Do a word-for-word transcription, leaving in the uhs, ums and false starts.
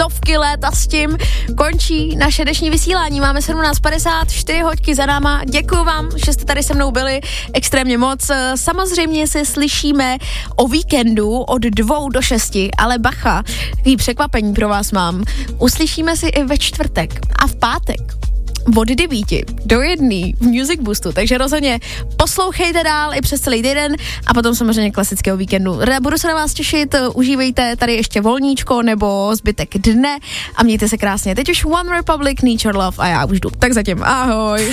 stovky let a s tím končí naše dnešní vysílání. Máme sedmnáct padesát, čtyři hodky za náma. Děkuju vám, že jste tady se mnou byli extrémně moc. Samozřejmě se slyšíme o víkendu od dvou do šesti, ale bacha, takový překvapení pro vás mám. Uslyšíme si i ve čtvrtek a v pátek od devíti do jedné v Music Boostu, takže rozhodně poslouchejte dál i přes celý týden a potom samozřejmě klasického víkendu. Budu se na vás těšit, užívejte tady ještě volníčko nebo zbytek dne a mějte se krásně. Teď už One Republic, Need Your Love a já už jdu. Tak zatím, ahoj.